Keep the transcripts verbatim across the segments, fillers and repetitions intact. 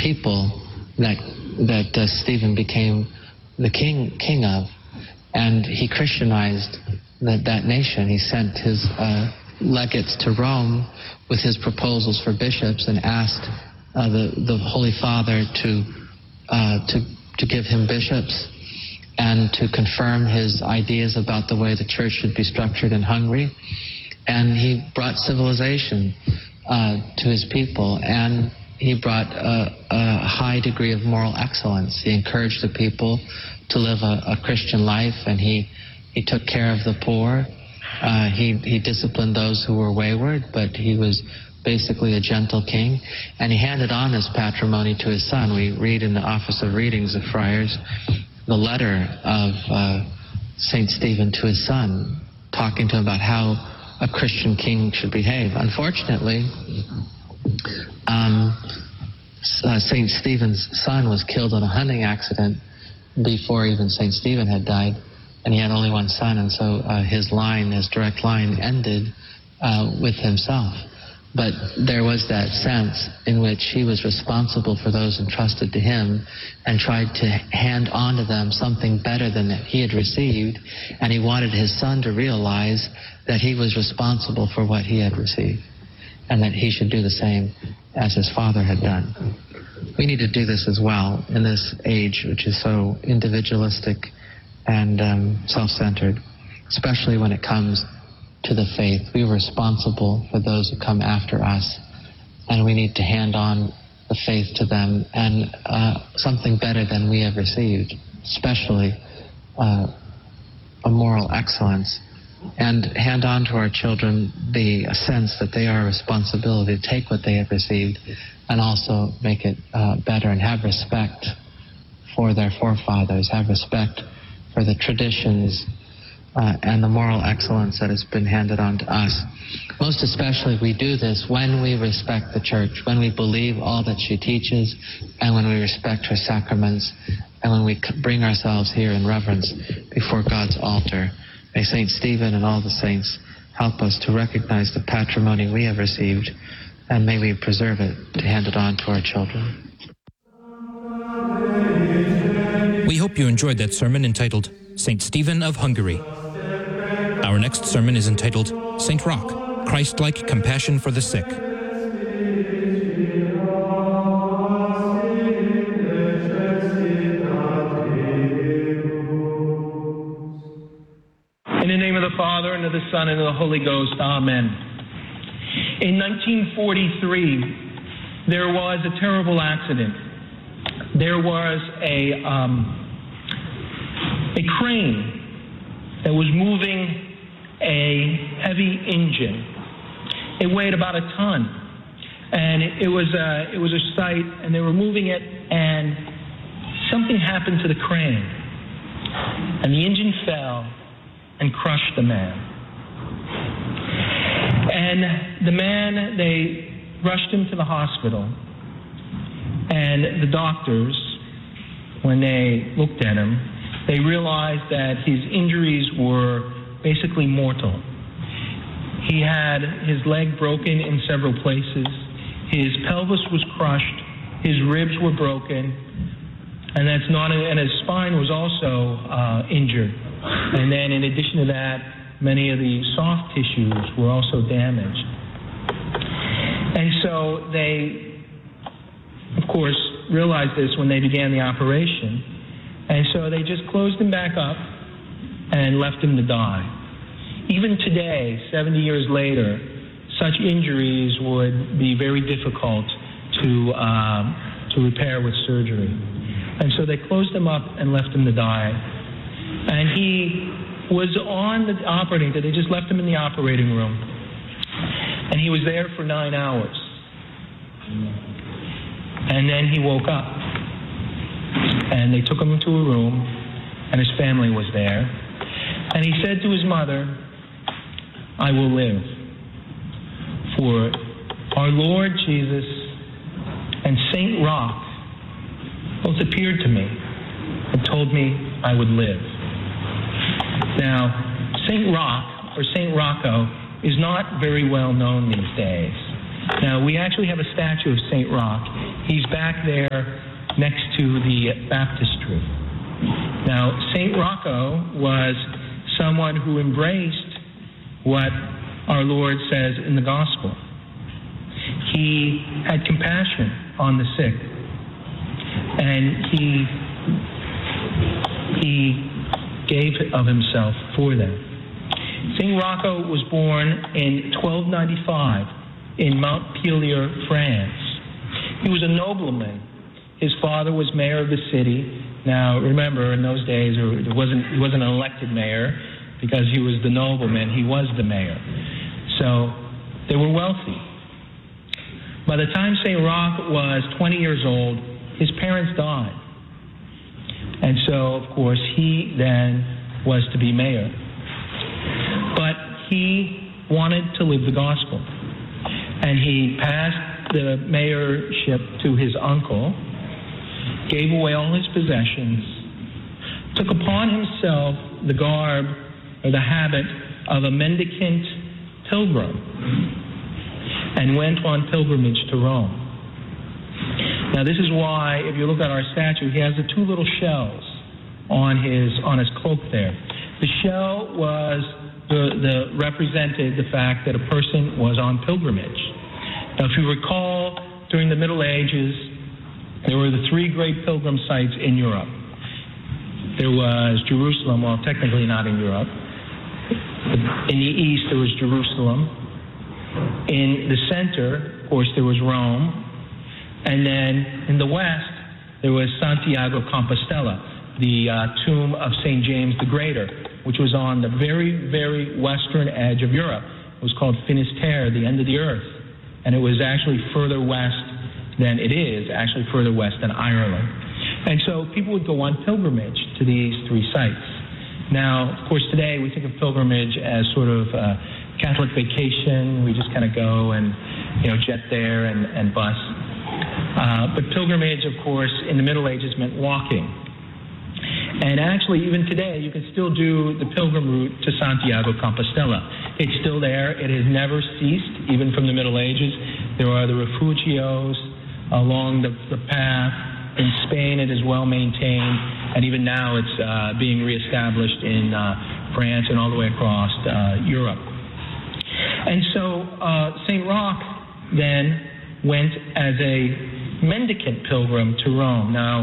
people that that uh, Stephen became the king king of, and he Christianized that that nation. He sent his uh, legates to Rome with his proposals for bishops and asked uh, the the Holy Father to uh, to to give him bishops and to confirm his ideas about the way the church should be structured in Hungary. And he brought civilization uh, to his people, and he brought a, a high degree of moral excellence. He encouraged the people to live a, a Christian life, and he, he took care of the poor. Uh, he, he disciplined those who were wayward, but he was basically a gentle king. And he handed on his patrimony to his son. We read in the Office of Readings of Friars the letter of uh, Saint Stephen to his son, talking to him about how a Christian king should behave. Unfortunately, um, uh, Saint Stephen's son was killed in a hunting accident before even Saint Stephen had died, and he had only one son, and so uh, his line, his direct line, ended uh, with himself. But there was that sense in which he was responsible for those entrusted to him and tried to hand on to them something better than that he had received, and he wanted his son to realize that he was responsible for what he had received and that he should do the same as his father had done. We need to do this as well in this age which is so individualistic and um, self-centered, especially when it comes to the faith. We are responsible for those who come after us, and we need to hand on the faith to them and uh, something better than we have received, especially uh, a moral excellence, and hand on to our children the sense that they are a responsibility to take what they have received and also make it uh, better, and have respect for their forefathers, have respect for the traditions Uh, and the moral excellence that has been handed on to us. Most especially, we do this when we respect the Church, when we believe all that she teaches, and when we respect her sacraments, and when we bring ourselves here in reverence before God's altar. May Saint Stephen and all the saints help us to recognize the patrimony we have received, and may we preserve it to hand it on to our children. We hope you enjoyed that sermon entitled Saint Stephen of Hungary. Our next sermon is entitled Saint Roch, Christ-like Compassion for the Sick. In the name of the Father, and of the Son, and of the Holy Ghost, Amen. In nineteen forty-three, there was a terrible accident. There was a, um, a crane that was moving a heavy engine. It weighed about a ton, and it, it was a, it was a sight, and they were moving it, and something happened to the crane, and the engine fell and crushed the man. And the man, they rushed him to the hospital, and the doctors, when they looked at him, they realized that his injuries were basically mortal. He had his leg broken in several places, his pelvis was crushed, his ribs were broken, and that's not, and his spine was also uh, injured. And then in addition to that, many of the soft tissues were also damaged. And so they, of course, realized this when they began the operation. And so they just closed him back up and left him to die. Even today, seventy years later, such injuries would be very difficult to um, to repair with surgery. And so they closed him up and left him to die. And he was on the operating, they just left him in the operating room. And he was there for nine hours. And then he woke up. And they took him into a room, and his family was there. And he said to his mother, I will live. For our Lord Jesus and Saint Roch both appeared to me and told me I would live. Now, Saint Roch, or Saint Rocco, is not very well known these days. Now, we actually have a statue of Saint Roch. He's back there next to the baptistry. Now, Saint Rocco was someone who embraced what our Lord says in the Gospel. He had compassion on the sick, and he he gave of himself for them. Saint Rocco was born in twelve ninety-five in Montpellier, France. He was a nobleman. His father was mayor of the city. Now, remember, in those days, it wasn't, he wasn't an elected mayor because he was the nobleman. He was the mayor. So they were wealthy. By the time Saint Roch was twenty years old, his parents died. And so, of course, he then was to be mayor. But he wanted to live the gospel. And he passed the mayorship to his uncle, gave away all his possessions, took upon himself the garb or the habit of a mendicant pilgrim, and went on pilgrimage to Rome. Now, this is why, if you look at our statue, he has the two little shells on his on his cloak there. The shell was the, the represented the fact that a person was on pilgrimage. Now, if you recall, during the Middle Ages, there were the three great pilgrim sites in Europe. There was Jerusalem, well, technically not in Europe. In the east, there was Jerusalem. In the center, of course, there was Rome. And then in the west, there was Santiago Compostela, the uh, tomb of Saint James the Greater, which was on the very, very western edge of Europe. It was called Finisterre, the end of the earth. And it was actually further west than it is, actually further west than Ireland. And so people would go on pilgrimage to these three sites. Now, of course, today we think of pilgrimage as sort of a Catholic vacation. We just kind of go and, you know, jet there and, and bus. Uh, but pilgrimage, of course, in the Middle Ages meant walking. And actually, even today, you can still do the pilgrim route to Santiago Compostela. It's still there. It has never ceased, even from the Middle Ages. There are the refugios along the, the path. In Spain, it is well maintained, and even now it's uh, being reestablished in uh, France and all the way across uh, Europe. And so uh, Saint Roch then went as a mendicant pilgrim to Rome. Now,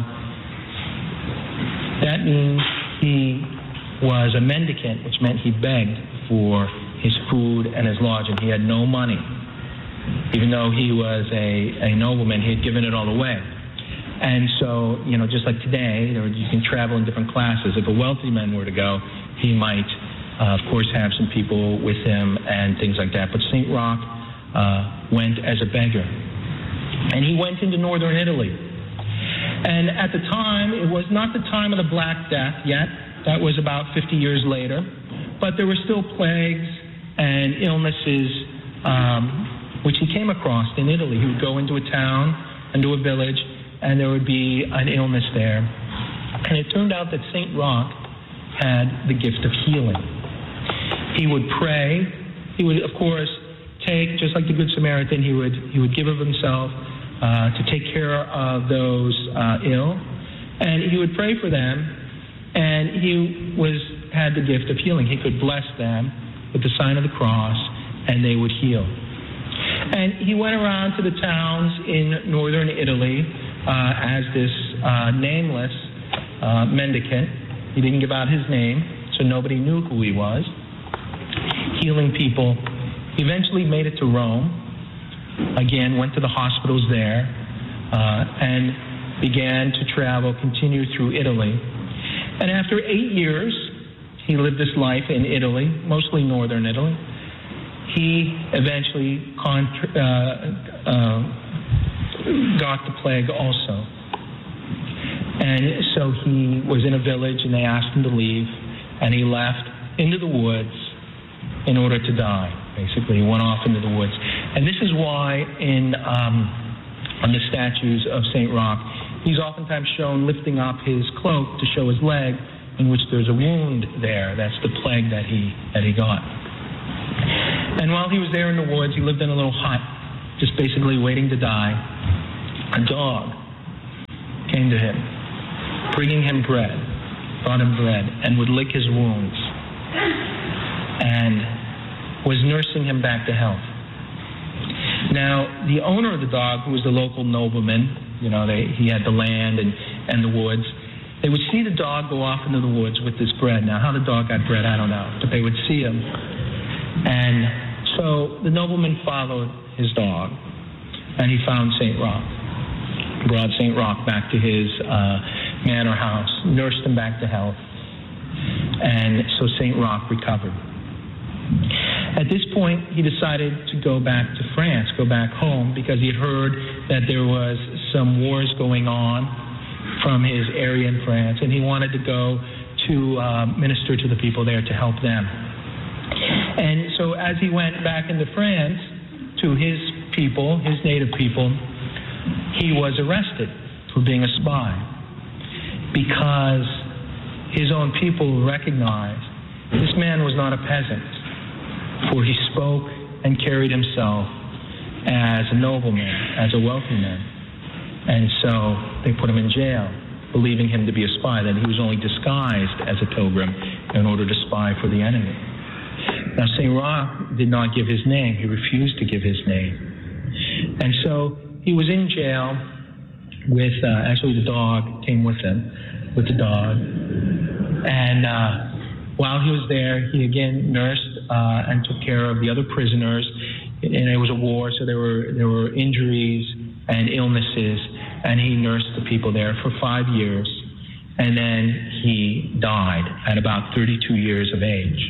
that means he was a mendicant, which meant he begged for his food and his lodging. He had no money. Even though he was a, a nobleman, he had given it all away. And so, you know, just like today, there, you can travel in different classes. If a wealthy man were to go, he might, uh, of course, have some people with him and things like that. But Saint Roch uh, went as a beggar. And he went into northern Italy. And at the time, it was not the time of the Black Death yet. That was about fifty years later. But there were still plagues and illnesses um, which he came across in Italy. He would go into a town, into a village, and there would be an illness there. And it turned out that Saint Roch had the gift of healing. He would pray. He would, of course, take, just like the Good Samaritan, he would he would give of himself uh, to take care of those uh, ill. And he would pray for them, and he was had the gift of healing. He could bless them with the sign of the cross, and they would heal. And he went around to the towns in northern Italy uh, as this uh, nameless uh, mendicant. He didn't give out his name, so nobody knew who he was, healing people. He eventually made it to Rome, again, went to the hospitals there, uh, and began to travel, continued through Italy. And after eight years, he lived this life in Italy, mostly northern Italy. He eventually contra- uh, uh, got the plague also. And so he was in a village, and they asked him to leave, and he left into the woods in order to die. Basically, he went off into the woods. And this is why in um, on the statues of Saint Roch, he's oftentimes shown lifting up his cloak to show his leg, in which there's a wound there. That's the plague that he that he got. And while he was there in the woods, he lived in a little hut. just basically waiting to die, a dog came to him, bringing him bread, brought him bread, and would lick his wounds, and was nursing him back to health. Now, the owner of the dog, who was the local nobleman, you know, they, he had the land and, and the woods, they would see the dog go off into the woods with this bread. Now, how the dog got bread, I don't know, but they would see him. And so the nobleman followed his dog, and he found Saint Roch, brought Saint Roch back to his uh, manor house, nursed him back to health, and so Saint Roch recovered. At this point, he decided to go back to France, go back home, because he had heard that there was some wars going on from his area in France, and he wanted to go to uh, minister to the people there to help them. And so as he went back into France to his people, his native people, he was arrested for being a spy, because his own people recognized this man was not a peasant, for he spoke and carried himself as a nobleman, as a wealthy man. And so they put him in jail, believing him to be a spy, that he was only disguised as a pilgrim in order to spy for the enemy. Now, Saint Roch did not give his name. He refused to give his name. And so he was in jail with, uh, actually the dog came with him, with the dog. And uh, while he was there, he again nursed uh, and took care of the other prisoners. And it was a war, so there were there were injuries and illnesses, and he nursed the people there for five years. And then he died at about thirty-two years of age.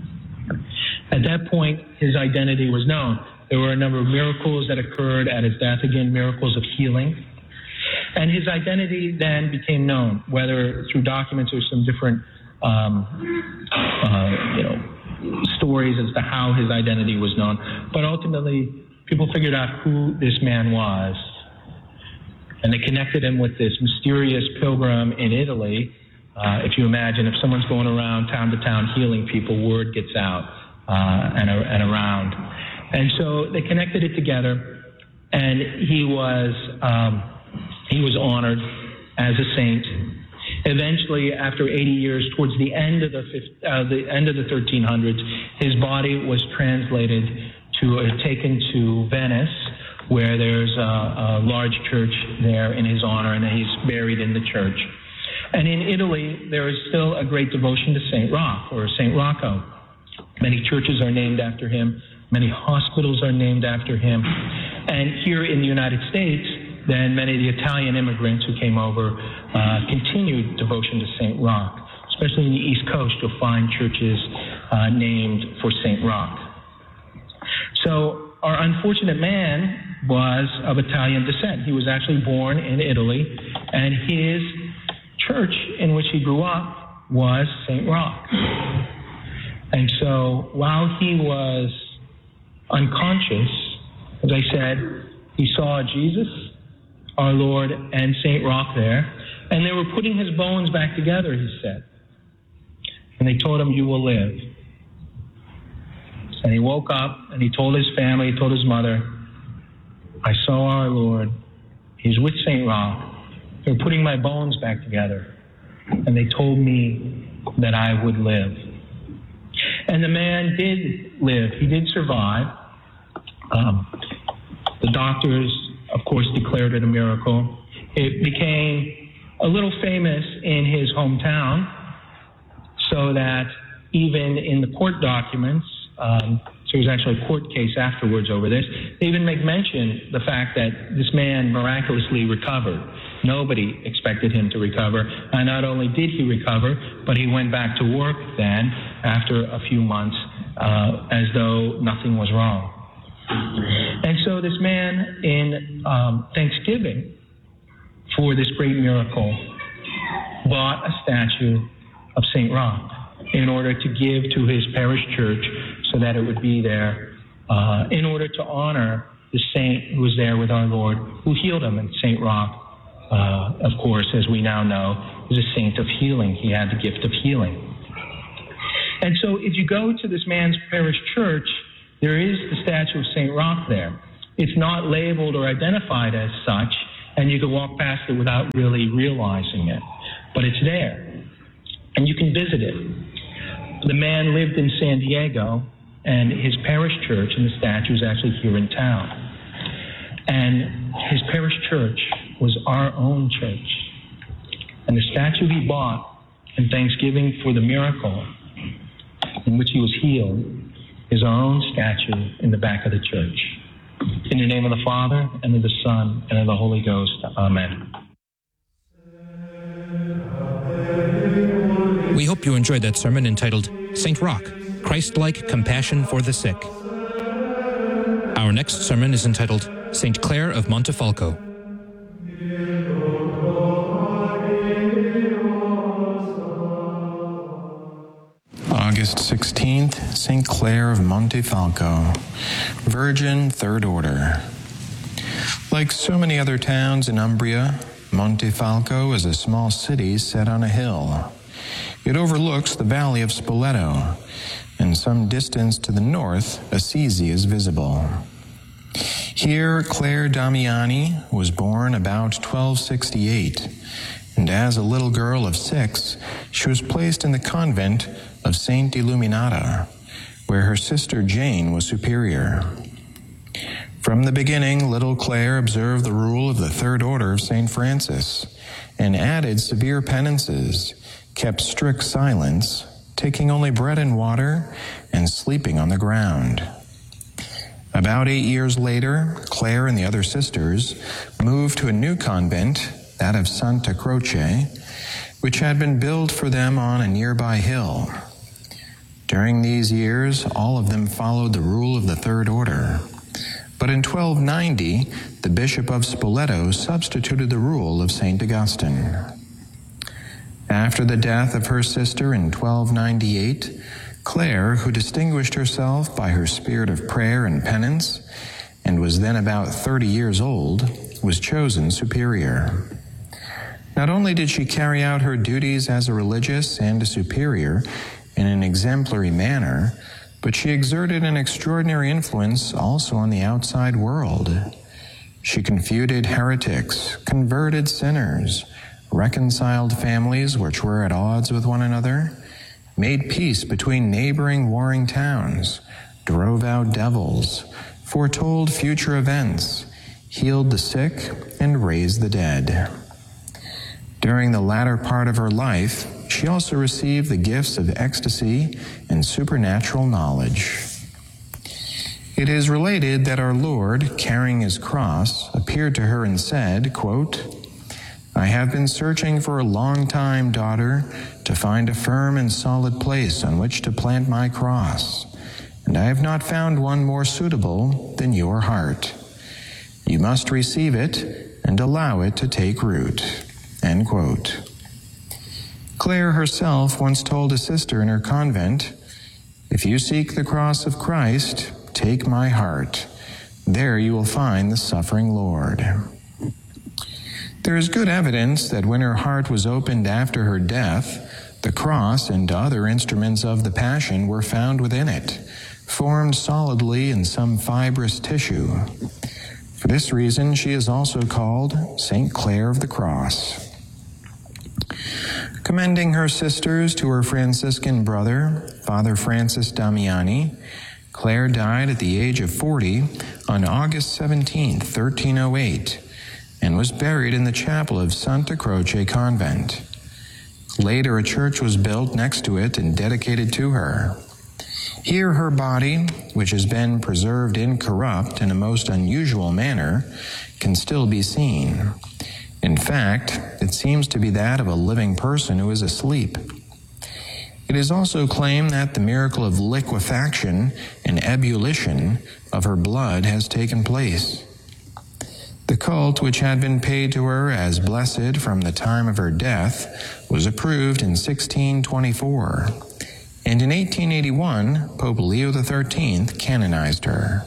At that point, his identity was known. There were a number of miracles that occurred at his death, again, miracles of healing. And his identity then became known, whether through documents or some different um, uh, you know, stories as to how his identity was known. But ultimately, people figured out who this man was. And they connected him with this mysterious pilgrim in Italy. Uh, if you imagine, if someone's going around town to town healing people, word gets out uh, and, and around. And so they connected it together, and he was um, he was honored as a saint. Eventually, after eighty years, towards the end of the uh, the end of the thirteen hundreds, his body was translated to uh, taken to Venice, where there's a, a large church there in his honor, and he's buried in the church. And in Italy, there is still a great devotion to Saint Roch, or Saint Rocco. Many churches are named after him. Many hospitals are named after him. And here in the United States, then many of the Italian immigrants who came over uh, continued devotion to Saint Roch. Especially in the East Coast, you'll find churches uh, named for Saint Roch. So our unfortunate man was of Italian descent. He was actually born in Italy, and his church in which he grew up was Saint Roch. And so while he was unconscious, as I said, he saw Jesus, our Lord, and Saint Roch there, and they were putting his bones back together, he said. And they told him, "You will live." And he woke up, and he told his family, he told his mother, "I saw our Lord. He's with Saint Roch. They're putting my bones back together. And they told me that I would live." And the man did live. He did survive. Um, the doctors, of course, declared it a miracle. It became a little famous in his hometown, so that even in the court documents, um, so there was actually a court case afterwards over this, they even make mention the fact that this man miraculously recovered. Nobody expected him to recover. And not only did he recover, but he went back to work then after a few months uh, as though nothing was wrong. And so this man, in um, Thanksgiving for this great miracle, bought a statue of Saint Roch in order to give to his parish church so that it would be there uh, in order to honor the saint who was there with our Lord, who healed him. And Saint Roch, uh, of course, as we now know, is a saint of healing. He had the gift of healing. And so if you go to this man's parish church, there is the statue of Saint Roch there. It's not labeled or identified as such, and you can walk past it without really realizing it. But it's there, and you can visit it. The man lived in San Diego, and his parish church, and the statue is actually here in town. And his parish church was our own church. And the statue he bought in thanksgiving for the miracle in which he was healed is our own statue in the back of the church. In the name of the Father, and of the Son, and of the Holy Ghost. Amen. We hope you enjoyed that sermon entitled Saint Roch, Christ-like Compassion for the Sick. Our next sermon is entitled Saint Clare of Montefalco. August sixteenth, Saint Clare of Montefalco, Virgin, Third Order. Like so many other towns in Umbria, Montefalco is a small city set on a hill. It overlooks the valley of Spoleto, and some distance to the north, Assisi is visible. Here, Clare Damiani was born about twelve sixty-eight, and as a little girl of six, she was placed in the convent of Saint Illuminata, where her sister Jane was superior. From the beginning, little Clare observed the rule of the Third Order of Saint Francis, and added severe penances, kept strict silence, taking only bread and water, and sleeping on the ground. About eight years later, Clare and the other sisters moved to a new convent, that of Santa Croce, which had been built for them on a nearby hill. During these years, all of them followed the rule of the Third Order. But in twelve ninety, the Bishop of Spoleto substituted the rule of Saint Augustine. After the death of her sister in twelve ninety-eight, Clare, who distinguished herself by her spirit of prayer and penance, and was then about thirty years old, was chosen superior. Not only did she carry out her duties as a religious and a superior in an exemplary manner, but she exerted an extraordinary influence also on the outside world. She confuted heretics, converted sinners, reconciled families which were at odds with one another, made peace between neighboring warring towns, drove out devils, foretold future events, healed the sick, and raised the dead. During the latter part of her life, she also received the gifts of ecstasy and supernatural knowledge. It is related that our Lord, carrying his cross, appeared to her and said, quote, "I have been searching for a long time, daughter, to find a firm and solid place on which to plant my cross, and I have not found one more suitable than your heart. You must receive it and allow it to take root." End quote. Clare herself once told a sister in her convent, "If you seek the cross of Christ, take my heart. There you will find the suffering Lord." There is good evidence that when her heart was opened after her death, the cross and other instruments of the Passion were found within it, formed solidly in some fibrous tissue. For this reason, she is also called Saint Clare of the Cross. Commending her sisters to her Franciscan brother, Father Francis Damiani, Clare died at the age of forty on August seventeenth, thirteen oh eight, and was buried in the chapel of Santa Croce Convent. Later, a church was built next to it and dedicated to her. Here her body, which has been preserved incorrupt in a most unusual manner, can still be seen. In fact, it seems to be that of a living person who is asleep. It is also claimed that the miracle of liquefaction and ebullition of her blood has taken place. The cult, which had been paid to her as blessed from the time of her death, was approved in sixteen twenty-four, and in eighteen eighty-one, Pope Leo the thirteenth canonized her.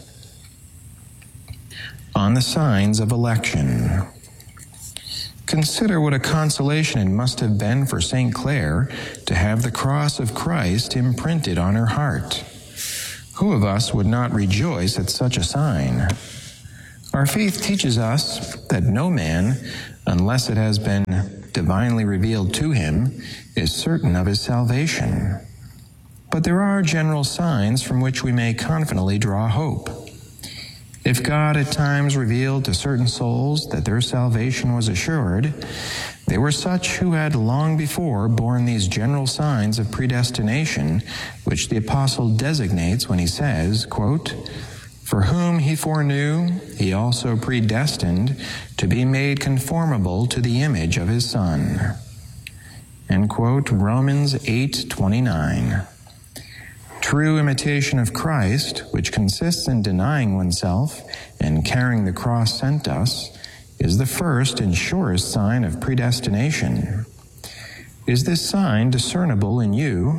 On the signs of election. Consider what a consolation it must have been for Saint Clare to have the cross of Christ imprinted on her heart. Who of us would not rejoice at such a sign? Our faith teaches us that no man, unless it has been divinely revealed to him, is certain of his salvation. But there are general signs from which we may confidently draw hope. If God at times revealed to certain souls that their salvation was assured, they were such who had long before borne these general signs of predestination, which the apostle designates when he says, quote, "For whom he foreknew, he also predestined to be made conformable to the image of his Son." End quote, Romans eight twenty-nine. True imitation of Christ, which consists in denying oneself and carrying the cross sent us, is the first and surest sign of predestination. Is this sign discernible in you?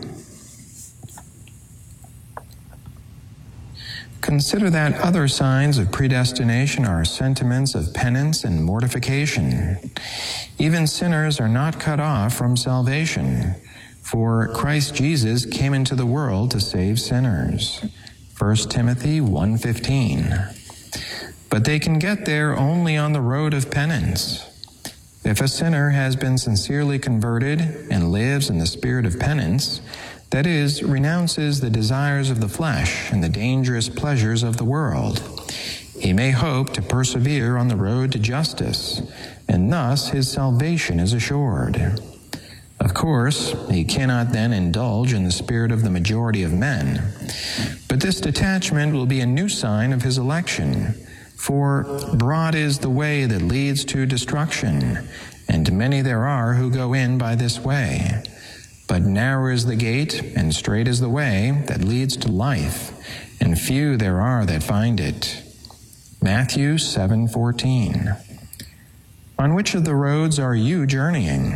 Consider that other signs of predestination are sentiments of penance and mortification. Even sinners are not cut off from salvation, for Christ Jesus came into the world to save sinners. First Timothy one fifteen. But they can get there only on the road of penance. If a sinner has been sincerely converted and lives in the spirit of penance, that is, renounces the desires of the flesh and the dangerous pleasures of the world, he may hope to persevere on the road to justice, and thus his salvation is assured. Of course, he cannot then indulge in the spirit of the majority of men, but this detachment will be a new sign of his election, for broad is the way that leads to destruction, and many there are who go in by this way. But narrow is the gate, and straight is the way that leads to life, and few there are that find it. Matthew seven fourteen. On which of the roads are you journeying?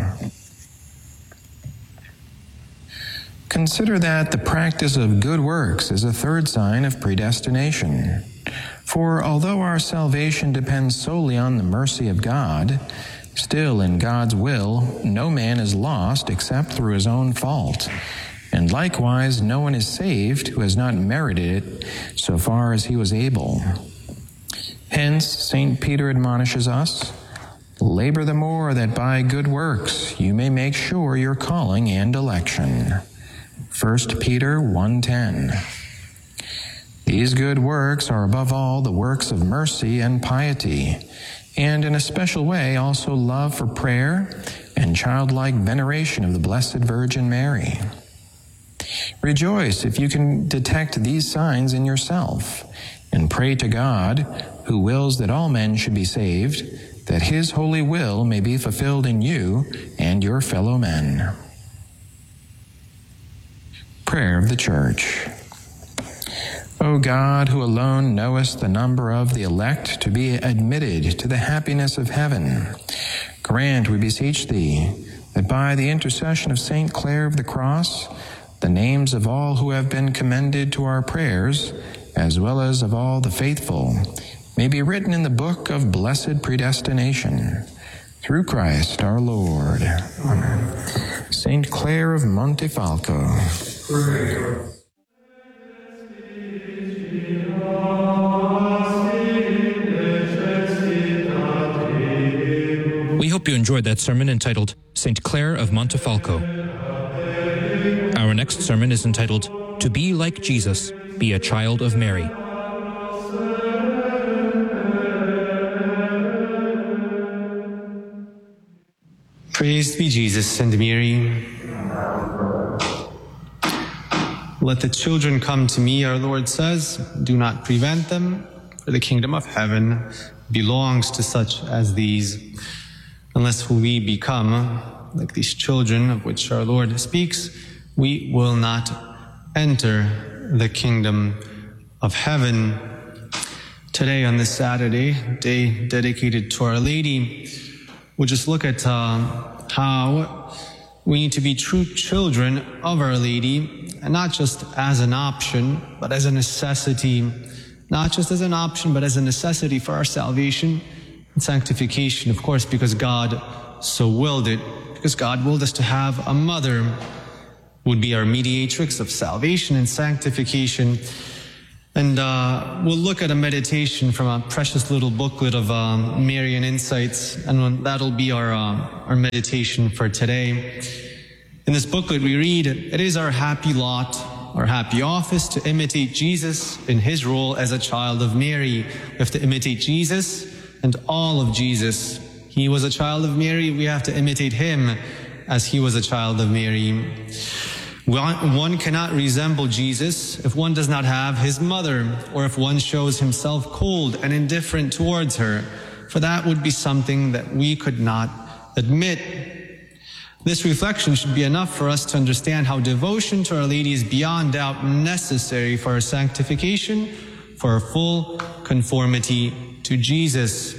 Consider that the practice of good works is a third sign of predestination. For although our salvation depends solely on the mercy of God, still in God's will no man is lost except through his own fault, and likewise no one is saved who has not merited it so far as he was able. Hence Saint Peter admonishes us, "Labor the more that by good works you may make sure your calling and election." First Peter one ten. These good works are above all the works of mercy and piety, and in a special way also love for prayer and childlike veneration of the Blessed Virgin Mary. Rejoice if you can detect these signs in yourself, and pray to God, who wills that all men should be saved, that his holy will may be fulfilled in you and your fellow men. Prayer of the Church. O God, who alone knowest the number of the elect to be admitted to the happiness of heaven, grant, we beseech thee, that by the intercession of Saint Clare of the Cross, the names of all who have been commended to our prayers, as well as of all the faithful, may be written in the book of blessed predestination. Through Christ our Lord. Amen. Saint Clare of Montefalco. Pray. We hope you enjoyed that sermon entitled Saint Clare of Montefalco. Our next sermon is entitled To Be Like Jesus, Be a Child of Mary. Praised be Jesus and Mary. Let the children come to me, our Lord says. Do not prevent them, for the kingdom of heaven belongs to such as these. Unless we become like these children of which our Lord speaks, we will not enter the kingdom of heaven. Today, on this Saturday, day dedicated to Our Lady, we'll just look at uh, how we need to be true children of Our Lady, and not just as an option, but as a necessity. Not just as an option, but as a necessity for our salvation and sanctification, of course, because God so willed it, because God willed us to have a mother who would be our mediatrix of salvation and sanctification. And uh, we'll look at a meditation from a precious little booklet of um, Marian Insights, and that'll be our, uh, our meditation for today. In this booklet we read, "It is our happy lot, our happy office to imitate Jesus in his role as a child of Mary." We have to imitate Jesus and all of Jesus. He was a child of Mary. We have to imitate him as he was a child of Mary. One cannot resemble Jesus if one does not have his mother, or if one shows himself cold and indifferent towards her, for that would be something that we could not admit. This reflection should be enough for us to understand how devotion to Our Lady is beyond doubt necessary for our sanctification, for our full conformity to Jesus.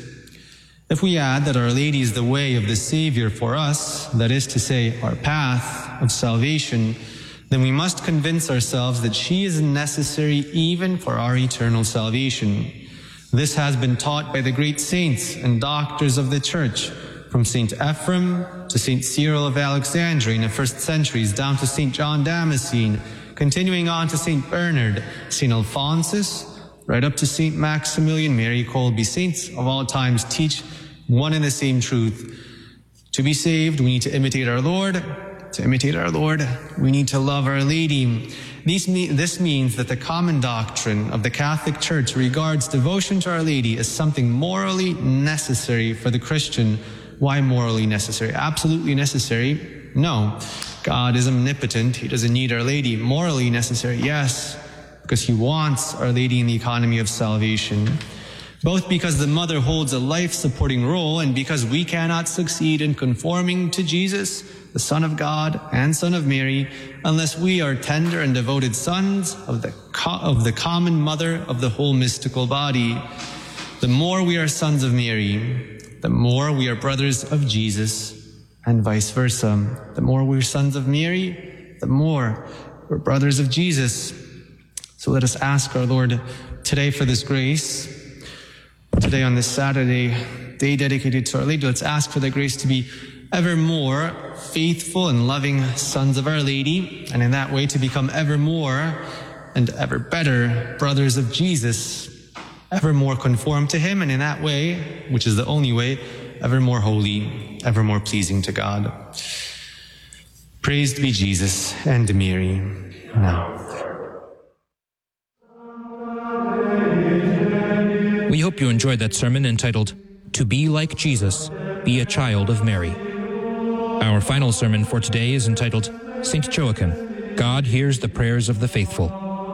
If we add that Our Lady is the way of the Savior for us, that is to say, our path of salvation, then we must convince ourselves that she is necessary even for our eternal salvation. This has been taught by the great saints and doctors of the Church, from Saint Ephrem to Saint Cyril of Alexandria in the first centuries, down to Saint John Damascene, continuing on to Saint Bernard, Saint Alphonsus, right up to Saint Maximilian Mary Kolbe. Saints of all times teach one and the same truth. To be saved, we need to imitate our Lord. To imitate our Lord, we need to love Our Lady. These me- this means that the common doctrine of the Catholic Church regards devotion to Our Lady as something morally necessary for the Christian. Why morally necessary? Absolutely necessary? No. God is omnipotent. He doesn't need Our Lady. Morally necessary? Yes, because he wants Our Lady in the economy of salvation. Both because the mother holds a life-supporting role and because we cannot succeed in conforming to Jesus, the Son of God and Son of Mary, unless we are tender and devoted sons of the, co- of the common mother of the whole mystical body. The more we are sons of Mary, the more we are brothers of Jesus, and vice versa. The more we're sons of Mary, the more we're brothers of Jesus. So let us ask our Lord today for this grace. Today on this Saturday, day dedicated to Our Lady, let's ask for the grace to be ever more faithful and loving sons of Our Lady, and in that way to become ever more and ever better brothers of Jesus, ever more conformed to him, and in that way, which is the only way, ever more holy, ever more pleasing to God. Praised be Jesus and Mary. Now. We hope you enjoyed that sermon entitled, "To Be Like Jesus, Be a Child of Mary." Our final sermon for today is entitled, Saint Joachim, God Hears the Prayers of the Faithful.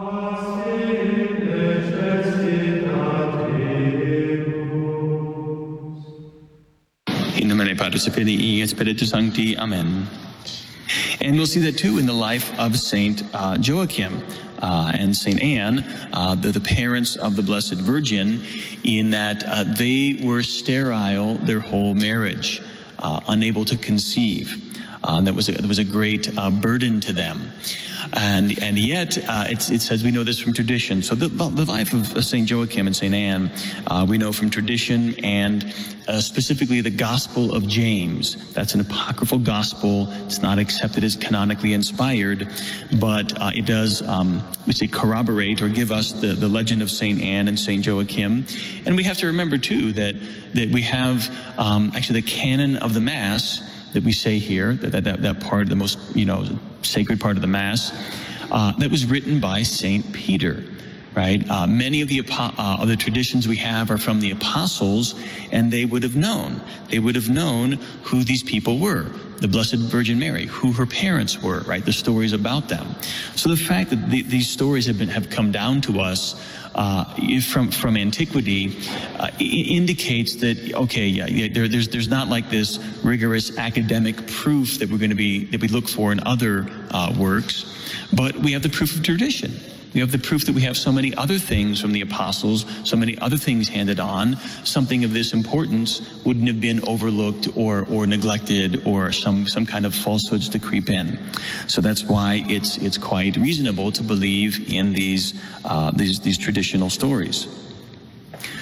In nomine Patris et Filii et Spiritus Sancti. Amen. And we'll see that too in the life of Saint uh, Joachim uh, and Saint Anne, uh, the, the parents of the Blessed Virgin, in that uh, they were sterile their whole marriage, uh, unable to conceive. Uh, that was a, that was a great uh, burden to them. And and yet, uh, it's, it says we know this from tradition. So the, the life of Saint Joachim and Saint Anne, uh, we know from tradition, and uh, specifically the Gospel of James. That's an apocryphal gospel. It's not accepted as canonically inspired, but uh, it does, um, we say, corroborate or give us the, the legend of Saint Anne and Saint Joachim. And we have to remember, too, that, that we have um, actually the canon of the Mass that we say here, that, that, that part, the most, you know, sacred part of the Mass, uh, that was written by Saint Peter, right? Uh, many of the, uh, of the traditions we have are from the apostles, and they would have known. They would have known who these people were, the Blessed Virgin Mary, who her parents were, right? The stories about them. So the fact that the, these stories have been have come down to us Uh, from from antiquity uh, indicates that, okay, yeah, yeah there, there's there's not like this rigorous academic proof that we're going to be that we look for in other uh, works, but we have the proof of tradition. We have the proof that we have so many other things from the apostles, so many other things handed on. Something of this importance wouldn't have been overlooked or or neglected, or some some kind of falsehoods to creep in. So that's why it's it's quite reasonable to believe in these uh, these these traditional stories.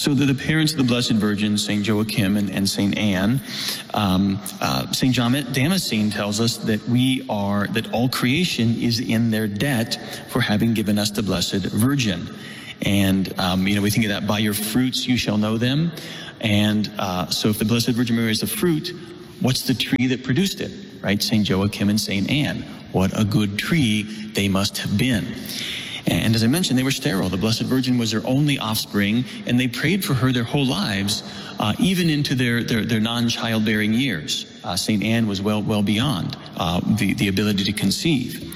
so the, the parents of the Blessed Virgin, Saint Joachim and, and Saint Anne, um, uh, Saint John Damascene tells us that we are, that all creation is in their debt for having given us the Blessed Virgin. And, um, you know, we think of that, by your fruits you shall know them. And uh, so if the Blessed Virgin Mary is the fruit, what's the tree that produced it, right? Saint Joachim and Saint Anne. What a good tree they must have been. And as I mentioned, they were sterile. The Blessed Virgin was their only offspring, and they prayed for her their whole lives, uh, even into their, their, their non-childbearing years. Uh, Saint Anne was well well beyond uh, the, the ability to conceive.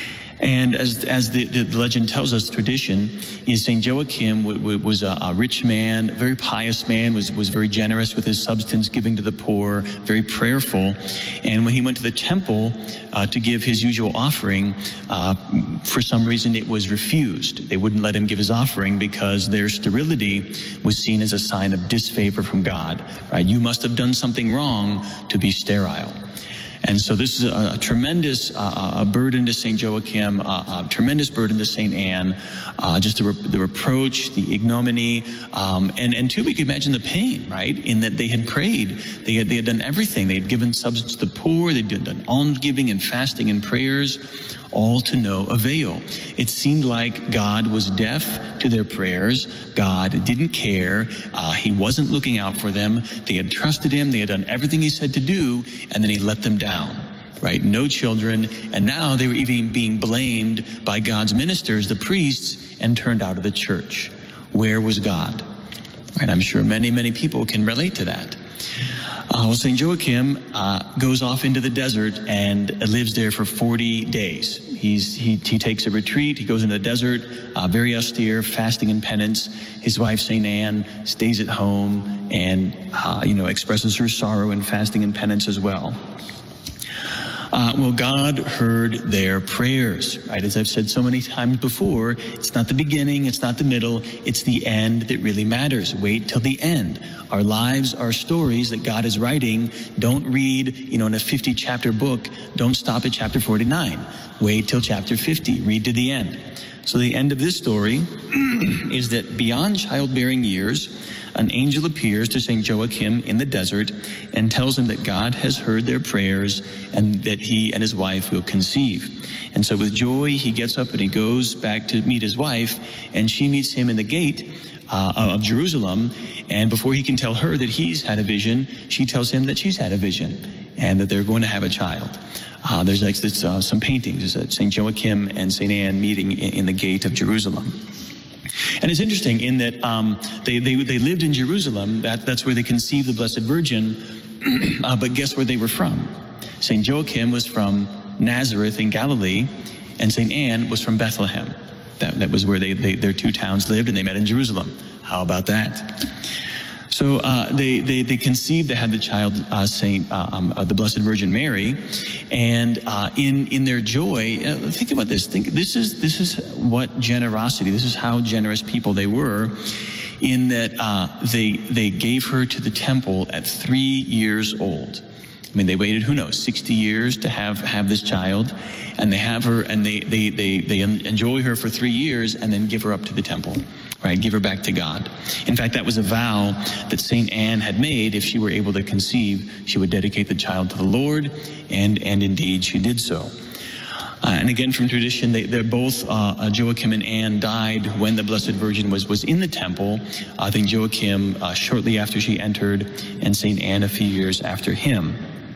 And as as the, the legend tells us, tradition is Saint Joachim w- w- was a, a rich man, a very pious man, was was very generous with his substance, giving to the poor, very prayerful. And when he went to the temple uh, to give his usual offering, uh, for some reason it was refused. They wouldn't let him give his offering because their sterility was seen as a sign of disfavor from God. Right? You must have done something wrong to be sterile. And so this is a, a tremendous uh, a burden to Saint Joachim, uh, a tremendous burden to Saint Anne, uh, just the, re- the reproach, the ignominy, um, and, and too, we can imagine the pain, right, in that they had prayed. They had, they had done everything. They had given substance to the poor. They'd done almsgiving and fasting and prayers, all to no avail. It seemed like God was deaf to their prayers. God didn't care. Uh, he wasn't looking out for them. They had trusted him. They had done everything he said to do, and then he let them down, right? No children. And now they were even being blamed by God's ministers, the priests, and turned out of the church. Where was God? Right? I'm sure many, many people can relate to that. Uh, well, Saint Joachim uh, goes off into the desert and lives there for forty days. He's, he, he takes a retreat. He goes into the desert, uh, very austere, fasting and penance. His wife, Saint Anne, stays at home and, uh, you know, expresses her sorrow in fasting and penance as well. Uh, well, God heard their prayers, right? As I've said so many times before, it's not the beginning, it's not the middle, it's the end that really matters. Wait till the end. Our lives are stories that God is writing. Don't read, you know, in a fifty chapter book, don't stop at chapter forty-nine. Wait till chapter fifty, read to the end. So the end of this story is that beyond childbearing years, an angel appears to Saint Joachim in the desert and tells him that God has heard their prayers and that he and his wife will conceive. And so with joy, he gets up and he goes back to meet his wife, and she meets him in the gate uh, of Jerusalem. And before he can tell her that he's had a vision, she tells him that she's had a vision and that they're going to have a child. Uh, there's like this, uh, some paintings of Saint Joachim and Saint Anne meeting in, in the gate of Jerusalem. And it's interesting in that um, they, they they lived in Jerusalem. That, that's where they conceived the Blessed Virgin. uh, but guess where they were from? Saint Joachim was from Nazareth in Galilee, and Saint Anne was from Bethlehem. That, that was where they, they their two towns lived, and they met in Jerusalem. How about that? So uh, they, they they conceived, they had the child, uh, Saint uh, um, uh, the Blessed Virgin Mary, and uh, in in their joy, uh, think about this. Think this is this is what generosity. This is how generous people they were, in that uh, they they gave her to the temple at three years old. I mean, they waited, who knows, sixty years to have, have this child, and they have her, and they, they, they, they enjoy her for three years, and then give her up to the temple, right? Give her back to God. In fact, that was a vow that Saint Anne had made. If she were able to conceive, she would dedicate the child to the Lord, and, and indeed she did so. Uh, and again, from tradition, they, they're both, uh, Joachim and Anne died when the Blessed Virgin was, was in the temple. I think Joachim uh, shortly after she entered, and Saint Anne a few years after him.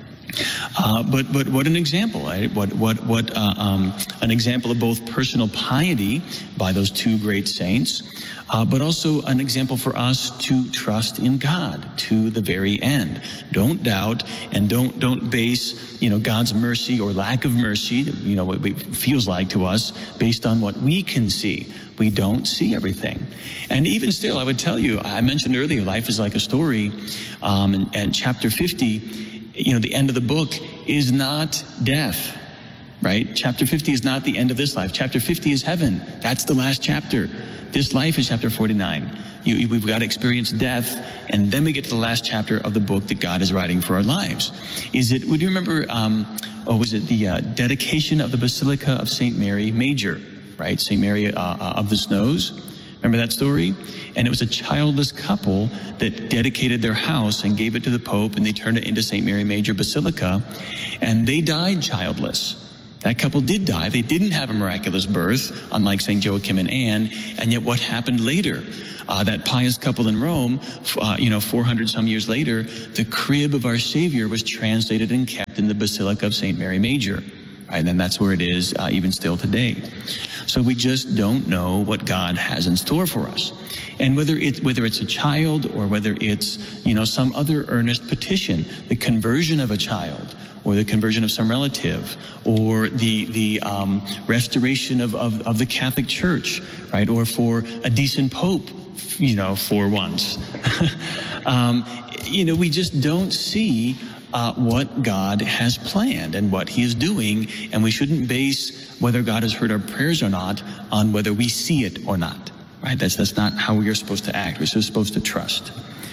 Uh, but but what an example, right? What what what uh, um, an example of both personal piety by those two great saints, uh, but also an example for us to trust in God to the very end. Don't doubt, and don't don't base you know God's mercy or lack of mercy, you know what it feels like to us, based on what we can see. We don't see everything. And even still, I would tell you, I mentioned earlier, life is like a story, um, and, and chapter fifty. You know, the end of the book is not death, right? Chapter fifty is not the end of this life. Chapter fifty is heaven. That's the last chapter. This life is chapter forty-nine. You, we've got to experience death, and then we get to the last chapter of the book that God is writing for our lives. Is it, would you remember, um, oh, was it the uh, dedication of the Basilica of Saint Mary Major, right? Saint Mary uh, uh, of the Snows. Remember that story? And it was a childless couple that dedicated their house and gave it to the Pope, and they turned it into Saint Mary Major Basilica, and they died childless. That couple did die. They didn't have a miraculous birth, unlike Saint Joachim and Anne, and yet what happened later? Uh, that pious couple in Rome, uh, you know, four hundred some years later, the crib of our Savior was translated and kept in the Basilica of Saint Mary Major. Right? And that's where it is uh, even still today. So we just don't know what God has in store for us. And whether it, whether it's a child or whether it's, you know, some other earnest petition, the conversion of a child, or the conversion of some relative, or the the um, restoration of, of, of the Catholic Church, right? Or for a decent pope, you know, for once. um, you know, we just don't see uh, what God has planned and what he is doing, and we shouldn't base whether God has heard our prayers or not on whether we see it or not, right? That's, that's not how we are supposed to act. We're supposed to trust.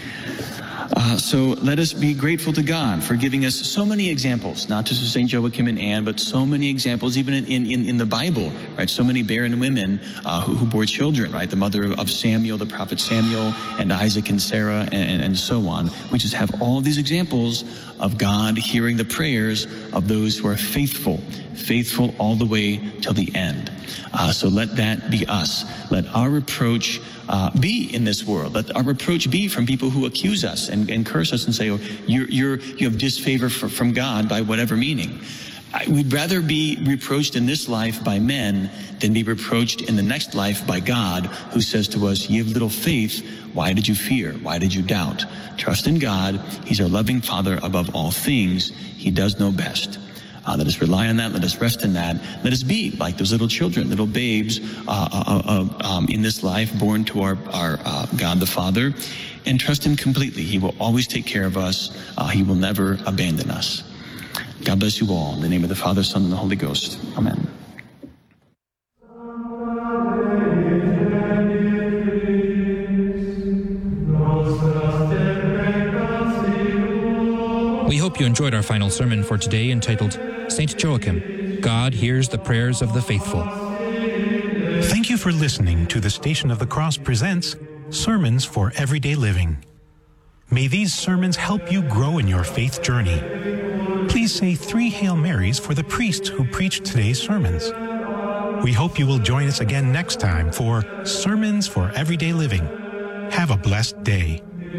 Uh, so let us be grateful to God for giving us so many examples, not just of Saint Joachim and Anne, but so many examples even in, in, in the Bible, right? So many barren women uh, who, who bore children, right? The mother of Samuel, the prophet Samuel, and Isaac and Sarah, and, and so on. We just have all these examples of God hearing the prayers of those who are faithful, faithful all the way till the end. Uh, so let that be us. Let our approach Uh, be in this world. Let our reproach be from people who accuse us and, and curse us and say, oh, you're, you're, you have disfavor for, from God by whatever meaning. I, we'd rather be reproached in this life by men than be reproached in the next life by God, who says to us, you have little faith. Why did you fear? Why did you doubt? Trust in God. He's our loving Father above all things. He does know best. Uh, let us rely on that. Let us rest in that. Let us be like those little children, little babes uh, uh, uh, um, in this life, born to our, our uh, God the Father, and trust him completely. He will always take care of us. Uh, he will never abandon us. God bless you all. In the name of the Father, Son, and the Holy Ghost. Amen. We hope you enjoyed our final sermon for today, entitled Saint Joachim, God Hears the Prayers of the Faithful. Thank you for listening to the Station of the Cross presents Sermons for Everyday Living. May these sermons help you grow in your faith journey. Please say three Hail Marys for the priest who preached today's sermons. We hope you will join us again next time for Sermons for Everyday Living. Have a blessed day.